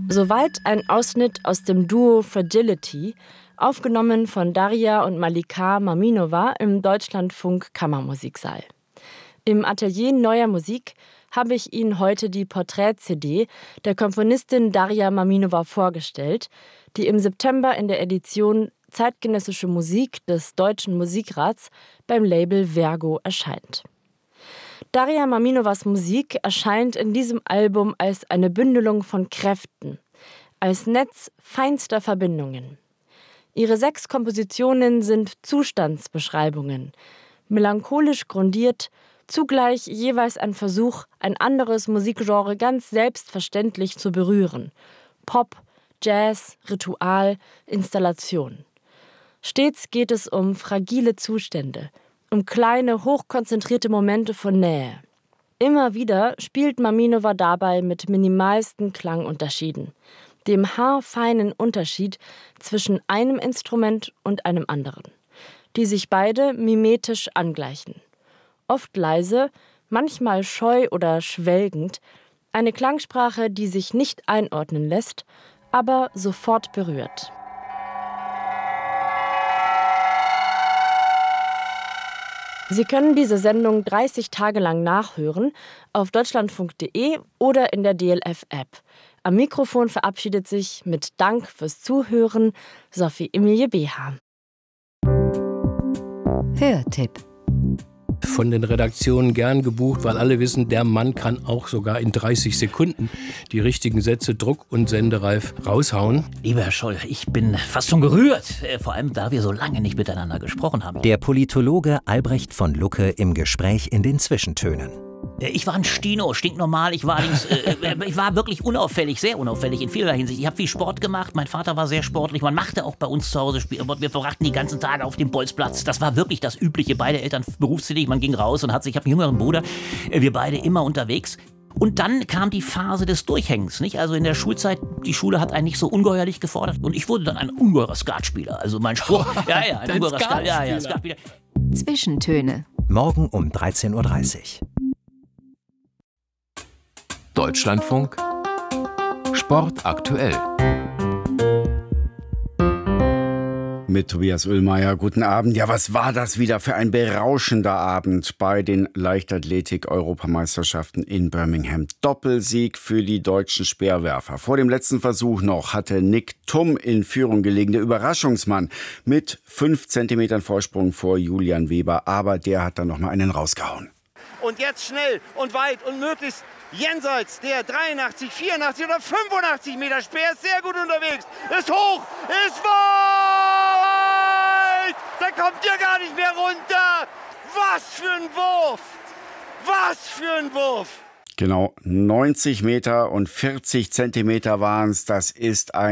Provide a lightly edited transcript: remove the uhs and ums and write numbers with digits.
Soweit ein Ausschnitt aus dem Duo Fragility, aufgenommen von Daria und Malika Maminova im Deutschlandfunk Kammermusiksaal. Im Atelier Neuer Musik habe ich Ihnen heute die Porträt-CD der Komponistin Daria Maminova vorgestellt, die im September in der Edition Zeitgenössische Musik des Deutschen Musikrats beim Label Vergo erscheint. Daria Maminovas Musik erscheint in diesem Album als eine Bündelung von Kräften, als Netz feinster Verbindungen. Ihre 6 Kompositionen sind Zustandsbeschreibungen, melancholisch grundiert, zugleich jeweils ein Versuch, ein anderes Musikgenre ganz selbstverständlich zu berühren. Pop, Jazz, Ritual, Installation. Stets geht es um fragile Zustände, um kleine, hochkonzentrierte Momente von Nähe. Immer wieder spielt Maminova dabei mit minimalsten Klangunterschieden, dem haarfeinen Unterschied zwischen einem Instrument und einem anderen, die sich beide mimetisch angleichen. Oft leise, manchmal scheu oder schwelgend, eine Klangsprache, die sich nicht einordnen lässt, aber sofort berührt. Sie können diese Sendung 30 Tage lang nachhören auf deutschlandfunk.de oder in der DLF-App. Am Mikrofon verabschiedet sich mit Dank fürs Zuhören Sophie Emilie Beha. Hörtipp. Von den Redaktionen gern gebucht, weil alle wissen, der Mann kann auch sogar in 30 Sekunden die richtigen Sätze druck- und sendereif raushauen. Lieber Herr Scholl, ich bin fast schon gerührt, vor allem da wir so lange nicht miteinander gesprochen haben. Der Politologe Albrecht von Lucke im Gespräch in den Zwischentönen. Ich war ein Stino, stinknormal. Ich war wirklich unauffällig, sehr unauffällig in vielerlei Hinsicht. Ich habe viel Sport gemacht, mein Vater war sehr sportlich. Man machte auch bei uns zu Hause Spiel. Wir verbrachten die ganzen Tage auf dem Bolzplatz. Das war wirklich das Übliche. Beide Eltern berufstätig, man ging raus und ich habe einen jüngeren Bruder. Wir beide immer unterwegs. Und dann kam die Phase des Durchhängens, nicht? Also in der Schulzeit, die Schule hat einen nicht so ungeheuerlich gefordert. Und ich wurde dann ein ungeheurer Skatspieler. Also mein Spruch, ein ungeheurer Skatspieler. Zwischentöne. Morgen um 13:30 Uhr. Deutschlandfunk Sport aktuell. Mit Tobias Oehlmeier, guten Abend. Ja, was war das wieder für ein berauschender Abend bei den Leichtathletik-Europameisterschaften in Birmingham. Doppelsieg für die deutschen Speerwerfer. Vor dem letzten Versuch noch hatte Nick Thum in Führung gelegen, der Überraschungsmann mit 5 Zentimetern Vorsprung vor Julian Weber. Aber der hat dann noch mal einen rausgehauen. Und jetzt schnell und weit und möglichst jenseits der 83, 84 oder 85 Meter Speer, ist sehr gut unterwegs, ist hoch, ist weit, da kommt ihr gar nicht mehr runter. Was für ein Wurf, was für ein Wurf. Genau, 90 Meter und 40 Zentimeter waren es, das ist ein